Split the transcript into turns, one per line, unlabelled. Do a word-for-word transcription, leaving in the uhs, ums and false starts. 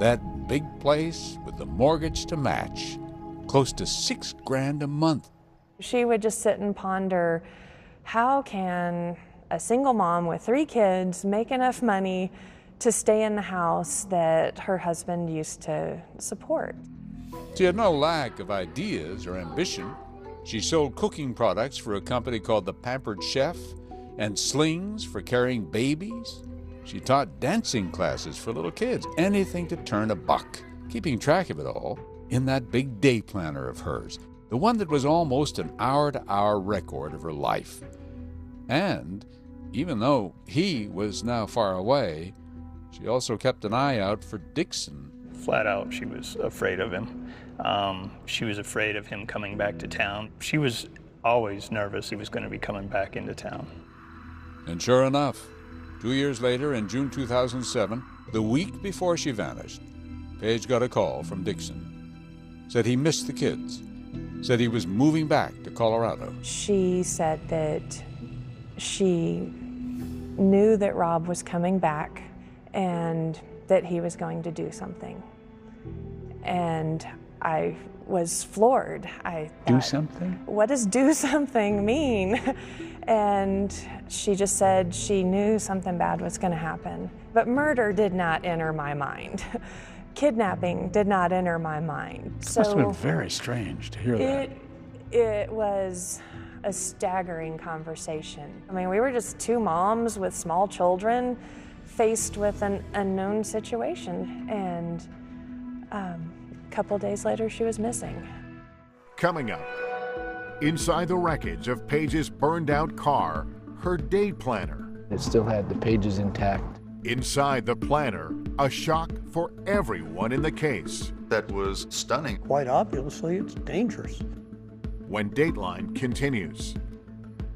That big place with the mortgage to match, close to six grand a month.
She would just sit and ponder, how can a single mom with three kids make enough money to stay in the house that her husband used to support?
She had no lack of ideas or ambition. She sold cooking products for a company called The Pampered Chef and slings for carrying babies. She taught dancing classes for little kids, anything to turn a buck, keeping track of it all in that big day planner of hers, the one that was almost an hour-to-hour record of her life. And even though he was now far away, she also kept an eye out for Dixon.
Flat out, she was afraid of him. Um, she was afraid of him coming back to town. She was always nervous he was going to be coming back into town.
And sure enough, two years later, in June two thousand seven, the week before she vanished, Paige got a call from Dixon. Said he missed the kids. Said he was moving back to Colorado.
She said that she knew that Rob was coming back and that he was going to do something. And I was floored. I thought,
do something?
What does do something mean? And she just said she knew something bad was going to happen. But murder did not enter my mind. Kidnapping did not enter my mind.
It
So
must have been very strange to hear that.
it, it was a staggering conversation. I mean, we were just two moms with small children faced with an unknown situation. And um, a couple days later, she was missing.
Coming up, inside the wreckage of Paige's burned-out car, her day planner.
It still had the pages intact.
Inside the planner, a shock for everyone in the case.
That was stunning.
Quite obviously, it's dangerous.
When Dateline continues.